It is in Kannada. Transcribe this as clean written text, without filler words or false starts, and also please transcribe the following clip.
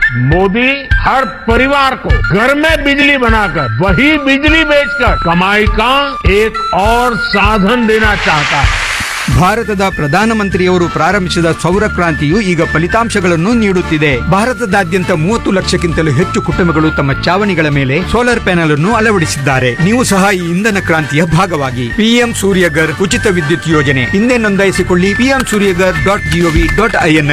मोदी हर परिवार को घर में बिजली बनाकर वही बिजली बेचकर कमाई का एक और साधन देना चाहता है। ಭಾರತದ ಪ್ರಧಾನಮಂತ್ರಿಯವರು ಪ್ರಾರಂಭಿಸಿದ ಸೌರ ಕ್ರಾಂತಿಯು ಈಗ ಫಲಿತಾಂಶಗಳನ್ನು ನೀಡುತ್ತಿದೆ. ಭಾರತದಾದ್ಯಂತ 30 ಲಕ್ಷಕ್ಕಿಂತಲೂ ಹೆಚ್ಚು ಕುಟುಂಬಗಳು ತಮ್ಮ ಚಾವಣಿಗಳ ಮೇಲೆ ಸೋಲಾರ್ ಪ್ಯಾನೆಲ್ ಅನ್ನು ಅಳವಡಿಸಿದ್ದಾರೆ. ನೀವು ಸಹ ಈ ಇಂಧನ ಕ್ರಾಂತಿಯ ಭಾಗವಾಗಿ. ಪಿಎಂ ಸೂರ್ಯಗರ್ ಉಚಿತ ವಿದ್ಯುತ್ ಯೋಜನೆ ಹಿಂದೆ ನೋಂದಾಯಿಸಿಕೊಳ್ಳಿ. pmsuryagar.gov.in